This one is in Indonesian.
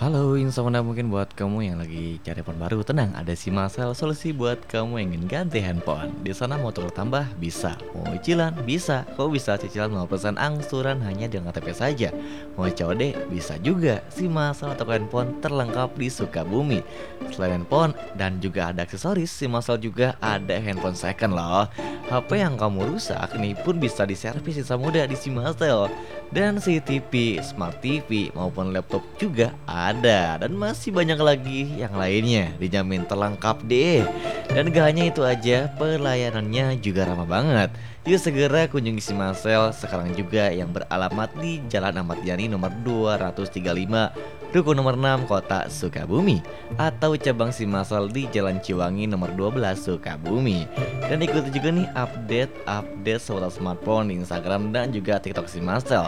Halo, insomnia mungkin buat kamu yang lagi cari handphone baru, tenang, ada si Marcel solusi buat kamu yang ingin ganti handphone. Di sana mau tukar tambah bisa, mau cicilan bisa. Kau bisa cicilan 0% angsuran hanya dengan KTP saja. Mau COD bisa juga. Si Marcel toko handphone terlengkap di Sukabumi. Selain handphone dan juga ada aksesoris, si Marcel juga ada handphone second loh. HP yang kamu rusak nih pun bisa diservis sisa muda di si Marcel. Dan CCTV, Smart TV maupun laptop juga ada. Dan masih banyak lagi yang lainnya. Dijamin terlengkap deh. Dan gak hanya itu aja, pelayanannya juga ramah banget. Yuk segera kunjungi si Marcel sekarang juga yang beralamat di Jalan Ahmad Yani nomor 235 Ruko nomor 6 Kota Sukabumi, atau cabang si Marcel di Jalan Ciwangi nomor 12 Sukabumi. Dan ikuti juga nih update-update seputar smartphone di Instagram dan juga TikTok si Marcel.